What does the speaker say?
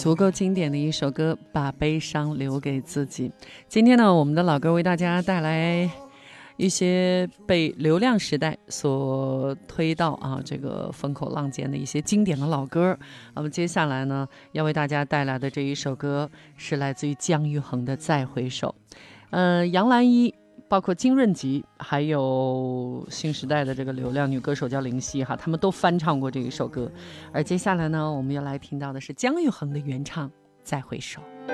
足够经典的一首歌，把悲伤留给自己。今天呢，我们的老歌为大家带来一些被流量时代所推到这个风口浪尖的一些经典的老歌。那么接下来呢，要为大家带来的这一首歌是来自于姜育恒的《再回首》。杨澜依，包括金润吉，还有新时代的这个流量女歌手叫林夕哈，他们都翻唱过这一首歌。而接下来呢，我们要来听到的是姜育恒的原唱《再回首》。